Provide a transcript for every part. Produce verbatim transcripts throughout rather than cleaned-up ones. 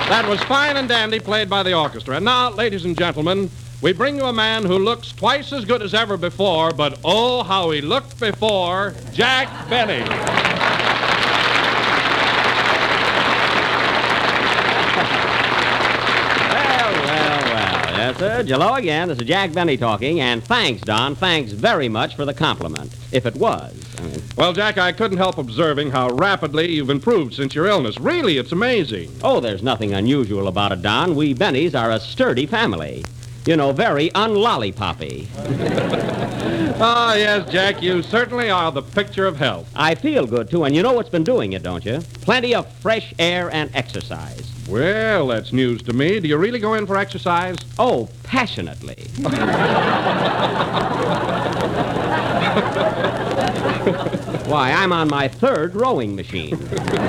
That was fine and dandy, played by the orchestra. And now, ladies and gentlemen, we bring you a man who looks twice as good as ever before, but oh, how he looked before, Jack Benny. Well, well, well. Yes, sir. Hello again. This is Jack Benny talking, and thanks, Don. Thanks very much for the compliment, if it was. I mean, Well, Jack, I couldn't help observing how rapidly you've improved since your illness. Really, it's amazing. oh, there's nothing unusual about it, Don. We Bennys are a sturdy family. You know, very unlollipoppy. Ah, yes, Jack, you certainly are the picture of health. I feel good, too, and you know what's been doing it, don't you? Plenty of fresh air and exercise. Well, that's news to me. Do you really go in for exercise? Oh, passionately. Why, I'm on my third rowing machine.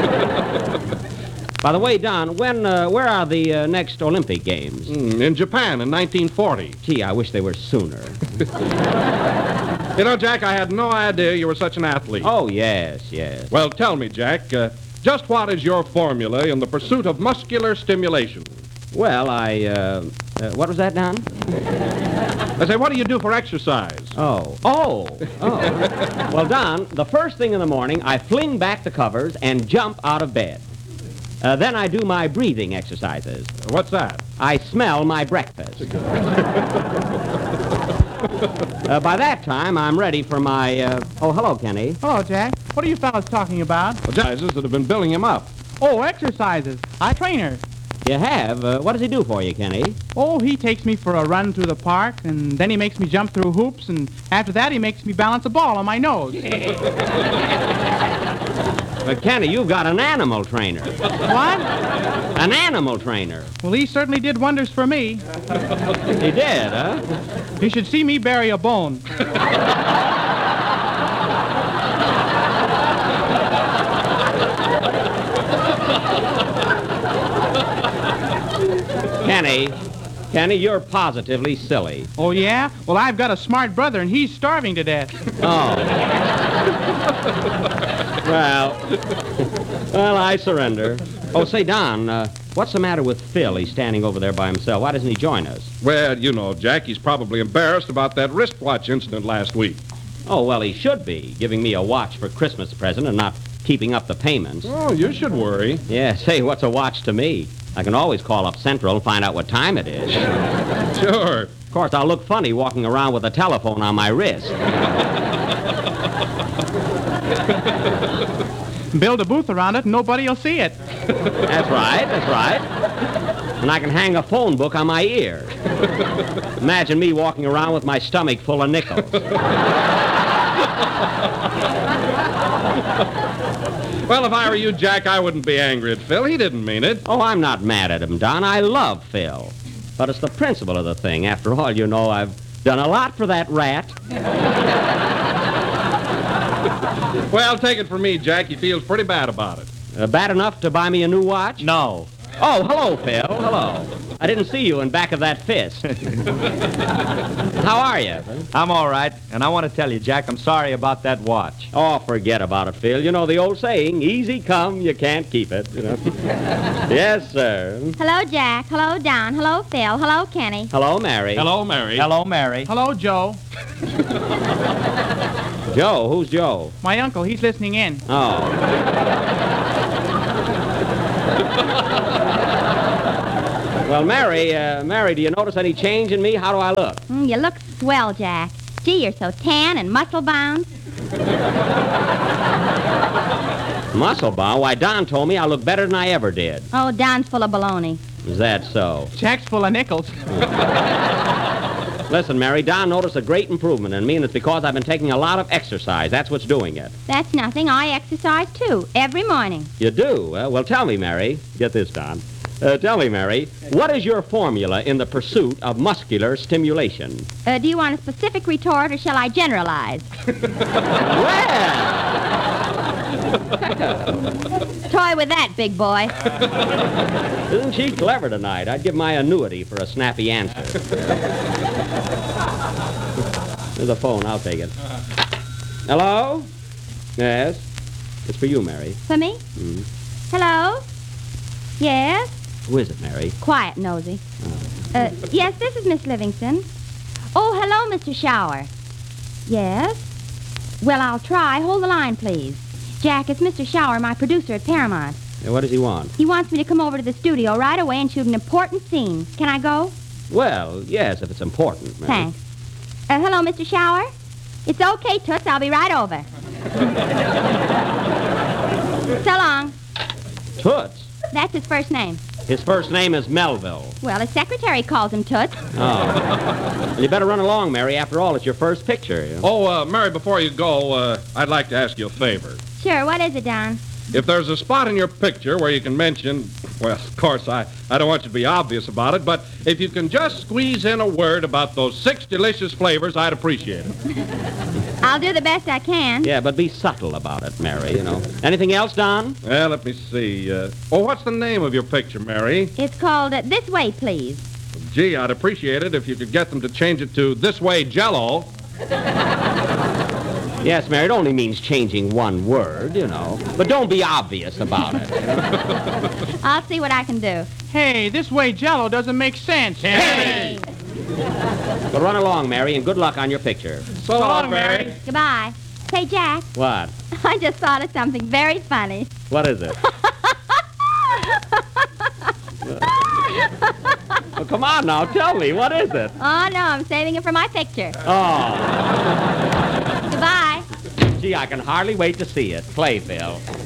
By the way, Don, when, uh, where are the uh, next Olympic Games? Mm, in Japan in nineteen forty. Gee, I wish they were sooner. You know, Jack, I had no idea you were such an athlete. Oh, yes, yes. Well, tell me, Jack, uh, just what is your formula in the pursuit of muscular stimulation? Well, I, uh, uh, what was that, Don? I say, what do you do for exercise? Oh. Oh. Oh. Well, Don, the first thing in the morning, I fling back the covers and jump out of bed. Uh, then I do my breathing exercises. What's that? I smell my breakfast. uh, by that time, I'm ready for my, uh... Oh, hello, Kenny. Hello, Jack. What are you fellas talking about? Exercises that have been building him up. Oh, exercises. I train her. You have? Uh, what does he do for you, Kenny? Oh, he takes me for a run through the park, and then he makes me jump through hoops, and after that he makes me balance a ball on my nose. But, Kenny, you've got an animal trainer. What? An animal trainer. Well, he certainly did wonders for me. He did, huh? You should see me bury a bone. Kenny, Kenny, you're positively silly. Oh, yeah? Well, I've got a smart brother, and he's starving to death. Oh. Well, well, I surrender. Oh, say, Don, uh, what's the matter with Phil? He's standing over there by himself. Why doesn't he join us? Well, you know, Jack, he's probably embarrassed about that wristwatch incident last week. Oh, well, he should be, giving me a watch for Christmas present and not keeping up the payments. Oh, you should worry. Yeah, say, what's a watch to me? I can always call up Central and find out what time it is. Sure. Of course, I'll look funny walking around with a telephone on my wrist. Build a booth around it, and nobody'll see it. That's right, that's right. And I can hang a phone book on my ear. Imagine me walking around with my stomach full of nickels. Well, if I were you, Jack, I wouldn't be angry at Phil. He didn't mean it. Oh, I'm not mad at him, Don. I love Phil. But it's the principle of the thing. After all, you know, I've done a lot for that rat. Well, take it from me, Jack. He feels pretty bad about it. Uh, bad enough to buy me a new watch? No. Oh, hello, Phil. Hello. I didn't see you in back of that fist. How are you? I'm all right, and I want to tell you, Jack, I'm sorry about that watch. Oh, forget about it, Phil. You know the old saying, easy come, you can't keep it. You know? Yes, sir. Hello, Jack. Hello, Don. Hello, Phil. Hello, Kenny. Hello, Mary. Hello, Mary. Hello, Mary. Hello, Joe. Joe, who's Joe? My uncle, he's listening in. Oh. Well, Mary, uh, Mary, do you notice any change in me? How do I look? Mm, you look swell, Jack. Gee, you're so tan and muscle-bound. Muscle bound? Why, Don told me I look better than I ever did. Oh, Don's full of baloney. Is that so? Jack's full of nickels. Listen, Mary, Don noticed a great improvement in me, and it's because I've been taking a lot of exercise. That's what's doing it. That's nothing. I exercise, too, every morning. You do? Uh, well, tell me, Mary. Get this, Don. Uh, tell me, Mary, what is your formula in the pursuit of muscular stimulation? Uh, do you want a specific retort, or shall I generalize? Well! Toy with that, big boy. Isn't she clever tonight? I'd give my annuity for a snappy answer. There's a phone. I'll take it. Hello? Yes? It's for you, Mary. For me? Mm. Hello? Yes? Who is it, Mary? Quiet, Nosy. Uh, yes, this is Miss Livingston. Oh, hello, Mister Shower. Yes? Well, I'll try. Hold the line, please. Jack, it's Mister Shower, my producer at Paramount. Uh, What does he want? He wants me to come over to the studio right away and shoot an important scene. Can I go? Well, yes, if it's important, Mary. Thanks. Uh, hello, Mister Shower? It's okay, Toots. I'll be right over. So long. Toots. That's his first name. His first name is Melville. Well, his secretary calls him Toots. Oh. Well, you better run along, Mary. After all, it's your first picture. You know? Oh, uh, Mary, before you go, uh, I'd like to ask you a favor. Sure, what is it, Don? If there's a spot in your picture where you can mention, well, of course, I, I don't want you to be obvious about it, but if you can just squeeze in a word about those six delicious flavors, I'd appreciate it. I'll do the best I can. Yeah, but be subtle about it, Mary, you know. Anything else, Don? Well, let me see. Uh, oh, what's the name of your picture, Mary? It's called uh, This Way, Please. Gee, I'd appreciate it if you could get them to change it to This Way Jell-O. Yes, Mary, it only means changing one word, you know. But don't be obvious about it. I'll see what I can do. Hey, this way Jell-O doesn't make sense. Hey! But run along, Mary, and good luck on your picture. So long, Mary. Goodbye. Say, Jack, What? I just thought of something very funny. What is it? Well, come on now, tell me. What is it? Oh, no, I'm saving it for my picture. Oh, Goodbye. gee, I can hardly wait to see it. Play, Phil.